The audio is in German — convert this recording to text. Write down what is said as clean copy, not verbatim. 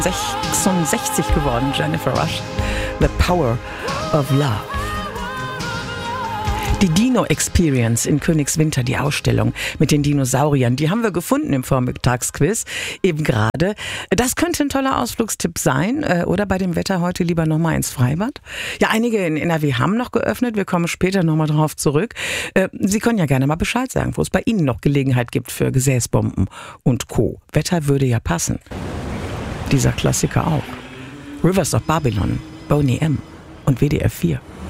66 geworden, Jennifer Rush. The Power of Love. Die Dino Experience in Königswinter, die Ausstellung mit den Dinosauriern, die haben wir gefunden im Vormittagsquiz, eben gerade. Das könnte ein toller Ausflugstipp sein, oder bei dem Wetter heute lieber nochmal ins Freibad. Ja, einige in NRW haben noch geöffnet, wir kommen später nochmal drauf zurück. Sie können ja gerne mal Bescheid sagen, wo es bei Ihnen noch Gelegenheit gibt für Gesäßbomben und Co. Wetter würde ja passen. Dieser Klassiker auch. Rivers of Babylon, Boney M. und WDR 4.